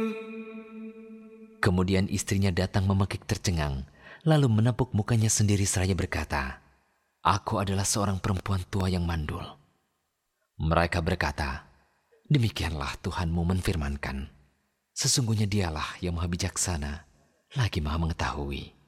Kemudian istrinya datang memekik tercengang, lalu menepuk mukanya sendiri seraya berkata, "Aku adalah seorang perempuan tua yang mandul." Mereka berkata, "Demikianlah Tuhanmu menfirmankan, sesungguhnya dialah yang maha bijaksana, lagi maha mengetahui."